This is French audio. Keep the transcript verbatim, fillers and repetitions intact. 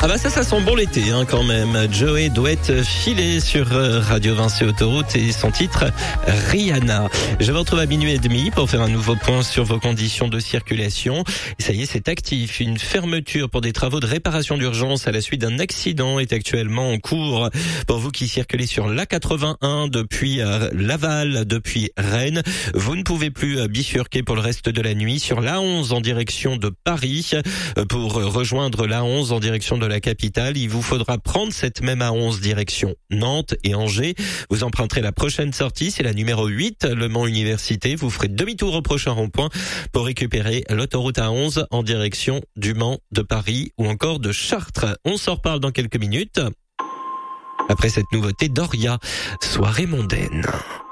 Ah bah ça, ça sent bon l'été hein, quand même. Joey Douette filé sur Radio Vinci Autoroute et son titre Rihanna. Je vous retrouve à minuit et demi pour faire un nouveau point sur vos conditions de circulation. Et ça y est, c'est actif. Une fermeture pour des travaux de réparation d'urgence à la suite d'un accident est actuellement en cours. Pour vous qui circulez sur l'A quatre-vingt-un depuis Laval, depuis Rennes, vous ne pouvez plus bifurquer pour le reste de la nuit sur l'A onze en direction de Paris. Pour rejoindre l'A onze en direction de la capitale, il vous faudra prendre cette même A onze direction Nantes et Angers. Vous emprunterez la prochaine sortie, c'est la numéro huit, Le Mans Université. Vous ferez demi-tour au prochain rond-point pour récupérer l'autoroute A onze en direction du Mans, de Paris ou encore de Chartres. On s'en reparle dans quelques minutes. Après cette nouveauté, Doria, soirée mondaine.